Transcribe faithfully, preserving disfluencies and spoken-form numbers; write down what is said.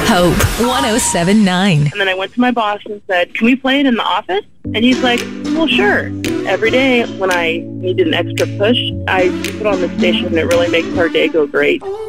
Hope one oh seven point nine. And then I went to my boss and said, can we play it in the office? And he's like, well, sure. Every day when I needed an extra push, I put on the station and it really makes our day go great.